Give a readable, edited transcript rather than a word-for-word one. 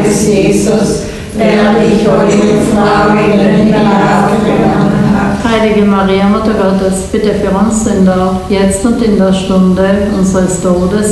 ist Jesus, der dich, heilige Frau, in den Himmel aufgenommen hat. Heilige Maria, Mutter Gottes, bitte für uns Sünder, jetzt und in der Stunde unseres Todes.